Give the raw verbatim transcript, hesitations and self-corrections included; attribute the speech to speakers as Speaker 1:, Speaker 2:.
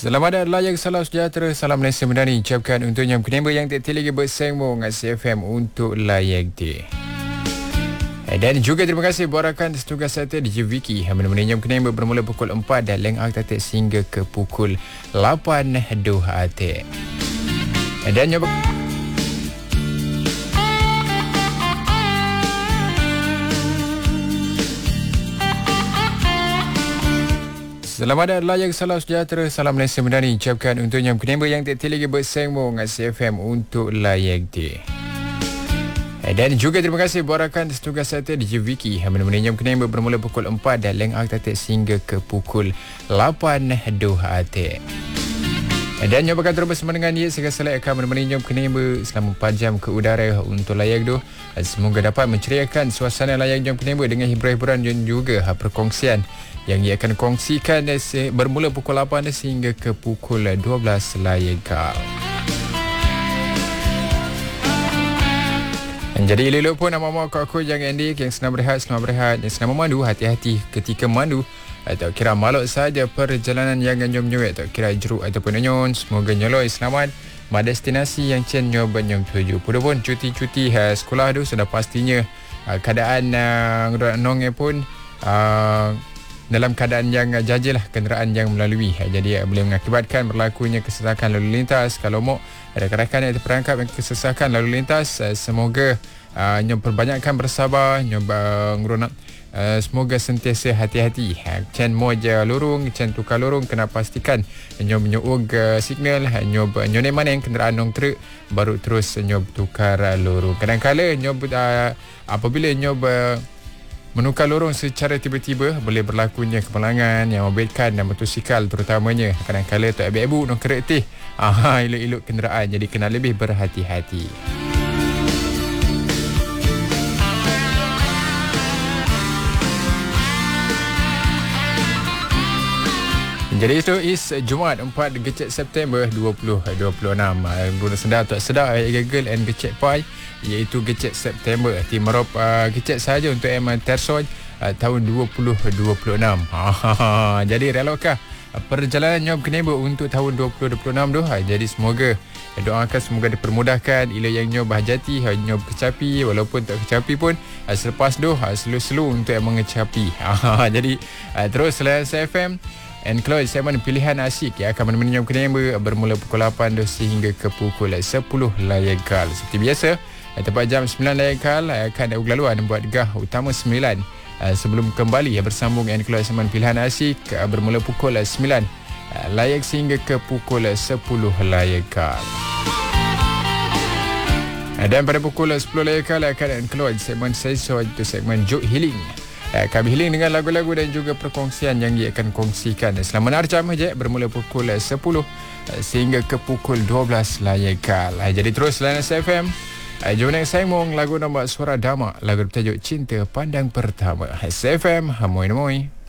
Speaker 1: Selamat datang layak salam sejahtera, salam Malaysia Madani ucapkan untuk yang kenapa yang tak lagi bersama dengan C F M untuk layak di. Dan juga terima kasih buat rakan setugas saya D J Vicky yang menemani jam kenapa bermula pukul empat dan leng aktatik sehingga ke pukul lapan dua atik. Dan nyoba Selamat datang layak salam sejahtera, salam Malaysia Madani ucapkan untuk yang kenapa yang tak lagi bersama dengan C F M untuk layak di. Dan juga terima kasih buat rakan setugas saya D J Vicky yang menemani jam kenapa bermula pukul empat dan leng aktatik sehingga ke pukul lapan dua atik. Dan nyobakan terus bersama dengan dia. Segala selai akan menemani jam kenapa selama empat jam ke udara untuk layak tu. Semoga dapat menceriakan suasana layak jam kenapa dengan hiburan-hiburan dan juga perkongsian yang ia akan kongsikan bermula pukul lapan sehingga ke pukul dua belas layak kal. Jadi elok pun nama mak aku jangan Andy yang senang berehat, selamat berehat, yang senang memandu, hati-hati ketika memandu. Tak kira maluk saja perjalanan yang ganjam nyuat, tak kira jeruk ataupun nyon, semoga nyoloi selamat pada destinasi yang cen nyoba nyom tuju. Pada pun cuti-cuti uh, sekolah tu sudah pastinya uh, keadaan uh, nongnya pun uh, dalam keadaan yang uh, jajilah kenderaan yang melalui. Uh, jadi uh, boleh mengakibatkan berlakunya kesesakan lalu lintas. Kalau mau rakan-rakan yang terperangkap dengan kesesakan lalu lintas, uh, semoga uh, nyom perbanyakkan bersabar, nyom uh, ngeronak. Uh, semoga sentiasa hati-hati. Chan mo je lorong, chan tukar lorong, kena pastikan nyob nyuug uh, signal, nyob nyone mana yang kenderaan nong truk baru terus nyob tukar uh, lorong. Kadang-kala nyob uh, apabila nyob uh, menukar lorong secara tiba-tiba boleh berlakunya kemalangan yang membedakan dan motosikal terutamanya. Kadang-kala tak abu-abu nong kereta. Ah, elok-elok kenderaan, jadi kena lebih berhati-hati. Jadi itu is Jumaat empat Gecek September dua ribu dua puluh enam. Guna sedar tak sedar Google and Gecek Pai iaitu Gecek September. Timarop uh, Gecek sahaja untuk M Tersoy uh, tahun dua ribu dua puluh enam. Jadi relokah perjalanan nyob keneba untuk tahun dua ribu dua puluh enam tu. Jadi semoga doakan semoga dipermudahkan ila yang nyob hajati, nyob kecapi, walaupun tak kecapi pun selepas tu selu-selu untuk yang mengecapi. Jadi terus selain C F M and Cloud segmen pilihan asyik yang akan menemani jam kenapa bermula pukul lapan sehingga ke pukul sepuluh layak kal. Seperti biasa, tepat jam sembilan layak kal akan ada laluan buat gah utama sembilan sebelum kembali bersambung and Cloud segmen pilihan asyik bermula pukul sembilan layak sehingga ke pukul sepuluh layak kal. Dan pada pukul sepuluh layak kal akan keluar segmen Sesoj itu segmen Joke Healing. Kami healing dengan lagu-lagu dan juga perkongsian yang ia akan kongsikan selama enam jam saja bermula pukul sepuluh sehingga ke pukul dua belas layak kal. Jadi terus layan C F M. Jom naik sambung lagu nombor Suara Dama, lagu bertajuk Cinta Pandang Pertama. C F M, Hamoy Namoy.